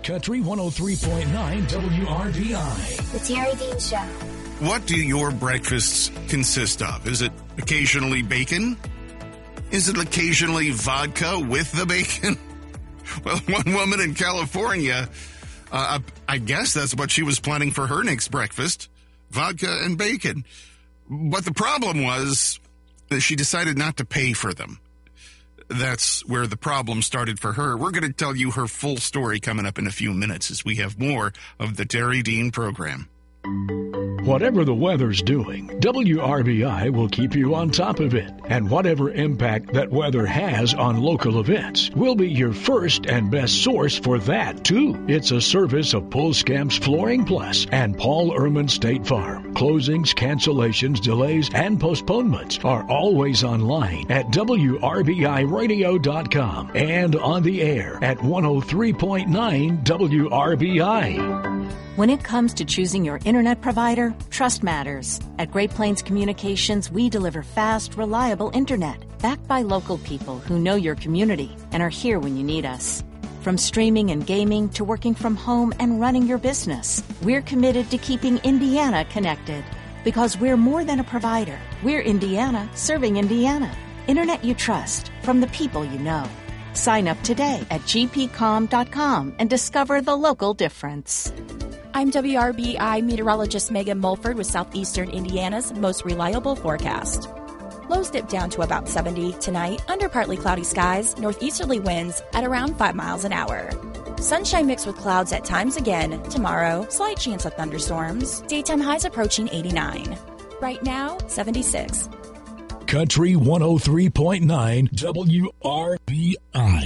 Country 103.9 WRBI. The Terry Dean Show. What do your breakfasts consist of? Is it occasionally bacon? Is it occasionally vodka with the bacon? Well, one woman in California, I guess that's what she was planning for her next breakfast, vodka and bacon. But the problem was that she decided not to pay for them. That's where the problem started for her. We're going to tell you her full story coming up in a few minutes as we have more of the Terry Dean program. Whatever the weather's doing, WRBI will keep you on top of it. And whatever impact that weather has on local events, we'll be your first and best source for that, too. It's a service of Pulskamps Flooring Plus and Paul Ehrman State Farm. Closings, cancellations, delays, and postponements are always online at WRBIRadio.com and on the air at 103.9 WRBI. When it comes to choosing your internet provider, trust matters. At Great Plains Communications, we deliver fast, reliable internet, backed by local people who know your community and are here when you need us. From streaming and gaming to working from home and running your business, we're committed to keeping Indiana connected. Because we're more than a provider. We're Indiana serving Indiana. Internet you trust from the people you know. Sign up today at gpcom.com and discover the local difference. I'm WRBI meteorologist Megan Mulford with Southeastern Indiana's most reliable forecast. Lows dip down to about 70 tonight under partly cloudy skies, northeasterly winds at around 5 miles an hour. Sunshine mixed with clouds at times again. Tomorrow, slight chance of thunderstorms. Daytime highs approaching 89. Right now, 76. Country 103.9 WRBI.